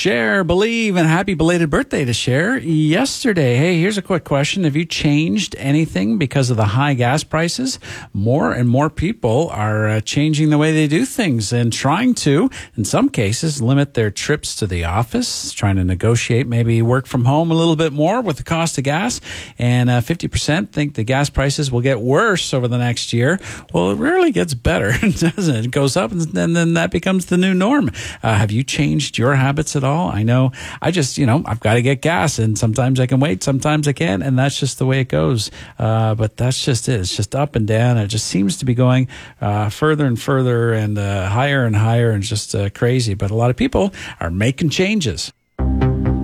Cher, Believe, and happy belated birthday to Cher yesterday. Hey, here's a quick question. Have you changed anything because of the high gas prices? More and more people are changing the way they do things and trying to, in some cases, limit their trips to the office, trying to negotiate maybe work from home a little bit more with the cost of gas. And 50% think the gas prices will get worse over the next year. Well, it rarely gets better, doesn't it? It goes up, and then that becomes the new norm. Have you changed your habits at all? I know I just, I've got to get gas, and sometimes I can wait, sometimes I can't, and that's just the way it goes. But that's just it. It's just up and down. It just seems to be going further and further and higher and higher, and just crazy. But a lot of people are making changes.